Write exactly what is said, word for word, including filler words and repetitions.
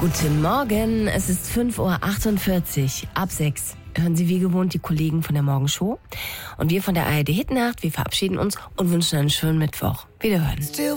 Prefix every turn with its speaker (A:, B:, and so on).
A: Guten Morgen, es ist fünf Uhr achtundvierzig. Ab sechs hören Sie wie gewohnt die Kollegen von der Morgenshow. Und wir von der A R D Hitnacht, wir verabschieden uns und wünschen einen schönen Mittwoch. Wiederhören.